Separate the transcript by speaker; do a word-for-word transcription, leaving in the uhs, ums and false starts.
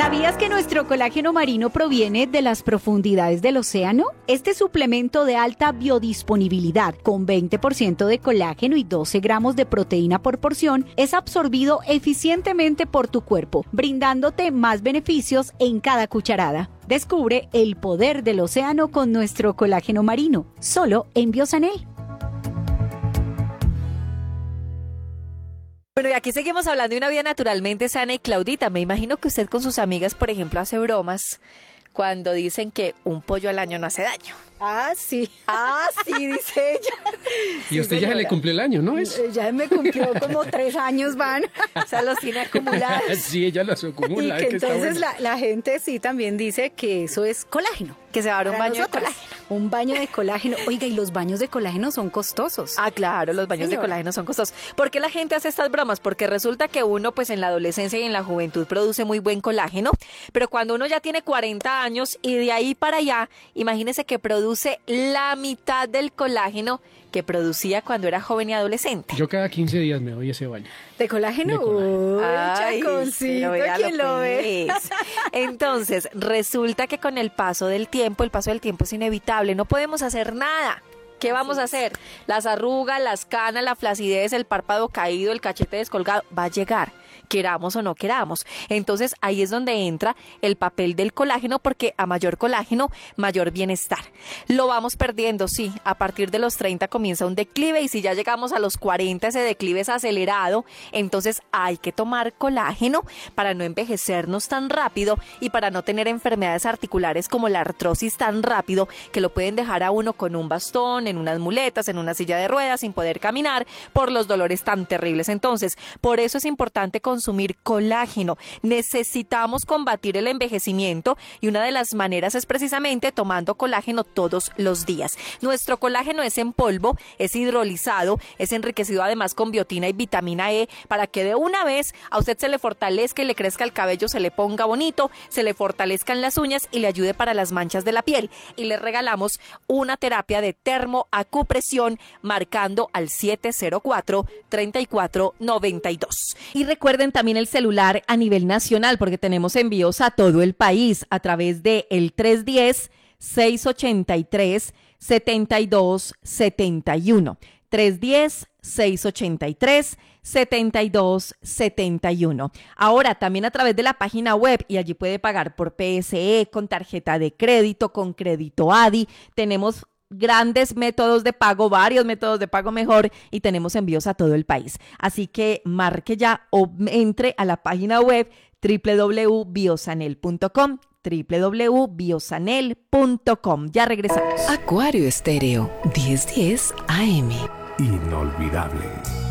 Speaker 1: ¿Sabías que nuestro colágeno marino proviene de las profundidades del océano? Este suplemento de alta biodisponibilidad, con veinte por ciento de colágeno y doce gramos de proteína por porción, es absorbido eficientemente por tu cuerpo, brindándote más beneficios en cada cucharada. Descubre el poder del océano con nuestro colágeno marino, solo en Biosanel.
Speaker 2: Bueno, y aquí seguimos hablando de una vida naturalmente sana. Y Claudita, me imagino que usted con sus amigas, por ejemplo, hace bromas cuando dicen que un pollo al año no hace daño.
Speaker 1: Ah, sí.
Speaker 2: Ah, sí, dice ella.
Speaker 3: Y a usted sí, ya le cumplió el año, ¿no? ¿Es?
Speaker 1: Ya me cumplió como tres años, van.
Speaker 2: O sea, los tiene acumulados.
Speaker 3: Sí, ella los acumula.
Speaker 1: Y que
Speaker 3: que
Speaker 1: entonces
Speaker 3: está
Speaker 1: la, la gente sí también dice que eso es colágeno.
Speaker 2: Que se va a dar un
Speaker 1: Para
Speaker 2: baño
Speaker 1: nosotros,
Speaker 2: de colágeno.
Speaker 1: Un baño de colágeno. Oiga, y los baños de colágeno son costosos.
Speaker 2: Ah, claro, los baños
Speaker 1: Señora.
Speaker 2: de colágeno son costosos. ¿Por qué la gente hace estas bromas? Porque resulta que uno, pues en la adolescencia y en la juventud produce muy buen colágeno, pero cuando uno ya tiene cuarenta años y de ahí para allá, imagínese que produce la mitad del colágeno que producía cuando era joven y adolescente.
Speaker 3: Yo cada quince días me doy ese baño.
Speaker 1: ¿De colágeno?
Speaker 3: De colágeno.
Speaker 1: Uy,
Speaker 2: Ay,
Speaker 1: chaconcito,
Speaker 2: pero véalo,
Speaker 1: ¿quién lo ve?
Speaker 2: pues. Entonces, resulta que con el paso del tiempo, el paso del tiempo es inevitable, no podemos hacer nada. ¿Qué vamos a hacer? Las arrugas, las canas, la flacidez, el párpado caído, el cachete descolgado, va a llegar, queramos o no queramos. Entonces ahí es donde entra el papel del colágeno, porque a mayor colágeno, mayor bienestar. Lo vamos perdiendo, sí, a partir de los treinta comienza un declive y si ya llegamos a los cuarenta ese declive es acelerado, entonces hay que tomar colágeno para no envejecernos tan rápido y para no tener enfermedades articulares como la artrosis tan rápido que lo pueden dejar a uno con un bastón, en unas muletas, en una silla de ruedas, sin poder caminar por los dolores tan terribles. Entonces, por eso es importante consumir colágeno. Necesitamos combatir el envejecimiento y una de las maneras es precisamente tomando colágeno todos los días. Nuestro colágeno es en polvo, es hidrolizado, es enriquecido además con biotina y vitamina E para que de una vez a usted se le fortalezca y le crezca el cabello, se le ponga bonito, se le fortalezcan las uñas y le ayude para las manchas de la piel. Y le regalamos una terapia de termo acupresión marcando al siete cero cuatro, treinta y cuatro noventa y dos.
Speaker 4: Y recuerden también el celular a nivel nacional porque tenemos envíos a todo el país a través de el tres uno cero, seis ocho tres, siete dos siete uno. tres uno cero, seis ocho tres, siete dos siete uno. Ahora también a través de la página web y allí puede pagar por P S E, con tarjeta de crédito, con crédito A D I. Tenemos grandes métodos de pago, varios métodos de pago mejor y tenemos envíos a todo el país. Así que marque ya o entre a la página web doble u doble u doble u punto biosanel punto com, doble u doble u doble u punto biosanel punto com. Ya regresamos.
Speaker 5: Acuario Estéreo, diez diez A M.
Speaker 6: Inolvidable.